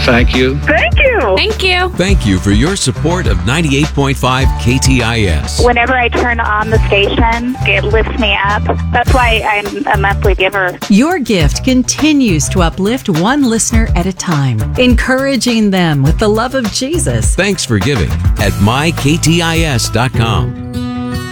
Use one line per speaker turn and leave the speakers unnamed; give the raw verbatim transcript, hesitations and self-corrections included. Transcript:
Thank you.
Thank you.
Thank you.
Thank you for your support of ninety-eight point five K T I S.
Whenever I turn on the station, it lifts me up. That's why I'm a monthly giver.
Your gift continues to uplift one listener at a time, encouraging them with the love of Jesus.
Thanks for giving at my k t i s dot com.